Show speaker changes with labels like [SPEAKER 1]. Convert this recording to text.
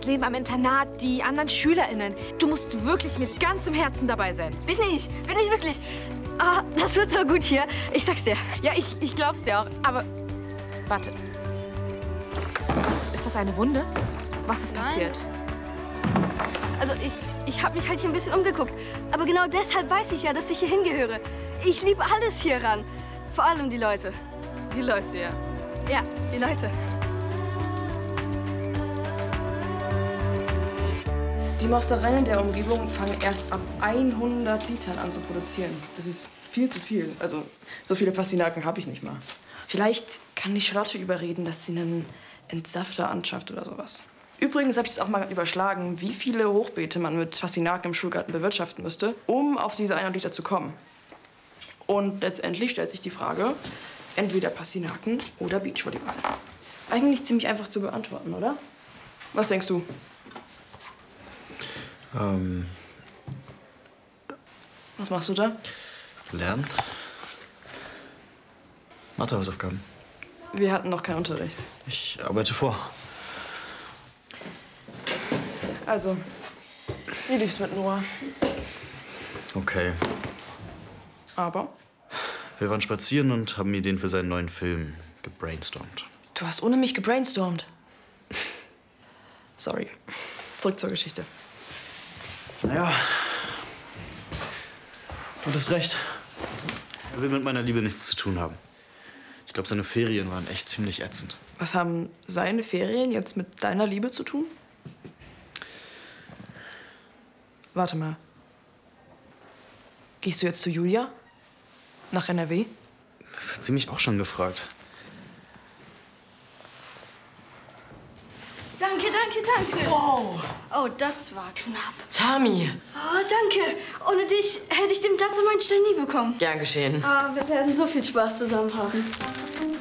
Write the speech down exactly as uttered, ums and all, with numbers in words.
[SPEAKER 1] das Leben am Internat, die anderen SchülerInnen. Du musst wirklich mit ganzem Herzen dabei sein.
[SPEAKER 2] Bin ich, bin ich wirklich. Ah, das wird so gut hier. Ich sag's dir.
[SPEAKER 1] Ja, ich, ich glaub's dir auch. Aber warte. Was, ist das eine Wunde? Was ist passiert?
[SPEAKER 2] Also ich, ich habe mich halt hier ein bisschen umgeguckt. Aber genau deshalb weiß ich ja, dass ich hier hingehöre. Ich liebe alles hieran. Vor allem die Leute.
[SPEAKER 1] Die Leute, ja.
[SPEAKER 2] Ja, die Leute.
[SPEAKER 3] Die Mostereien in der Umgebung fangen erst ab hundert Litern an zu produzieren. Das ist viel zu viel. Also, so viele Pastinaken habe ich nicht mal. Vielleicht kann die Charlotte überreden, dass sie einen Entsafter anschafft oder sowas. Übrigens habe ich es auch mal überschlagen, wie viele Hochbeete man mit Pastinaken im Schulgarten bewirtschaften müsste, um auf diese hundert Liter zu kommen. Und letztendlich stellt sich die Frage, entweder Pastinaken oder Beachvolleyball. Eigentlich ziemlich einfach zu beantworten, oder? Was denkst du?
[SPEAKER 4] Ähm.
[SPEAKER 3] Was machst du da?
[SPEAKER 4] Lernen. Mathehausaufgaben.
[SPEAKER 3] Wir hatten noch keinen Unterricht.
[SPEAKER 4] Ich arbeite vor.
[SPEAKER 3] Also, wie lief's mit Noah?
[SPEAKER 4] Okay.
[SPEAKER 3] Aber?
[SPEAKER 4] Wir waren spazieren und haben Ideen für seinen neuen Film gebrainstormt.
[SPEAKER 3] Du hast ohne mich gebrainstormt. Sorry. Zurück zur Geschichte.
[SPEAKER 4] Naja. Du hattest recht. Er will mit meiner Liebe nichts zu tun haben. Ich glaube, seine Ferien waren echt ziemlich ätzend.
[SPEAKER 3] Was haben seine Ferien jetzt mit deiner Liebe zu tun? Warte mal. Gehst du jetzt zu Julia? Nach N R W?
[SPEAKER 4] Das hat sie mich auch schon gefragt.
[SPEAKER 2] Danke, danke, danke.
[SPEAKER 3] Wow!
[SPEAKER 2] Oh, das war knapp.
[SPEAKER 3] Tami!
[SPEAKER 2] Oh, danke. Ohne dich hätte ich den Platz an meinen Stellen nie bekommen.
[SPEAKER 3] Gern geschehen.
[SPEAKER 2] Ah, wir werden so viel Spaß zusammen haben.